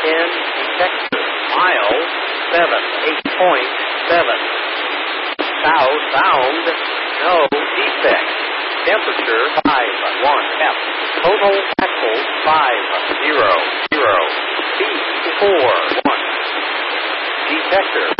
detector. Mile 7.7. Cow sound, no defect. Temperature 5.1 F. Total axle 5.0. Speed 4.1. Detector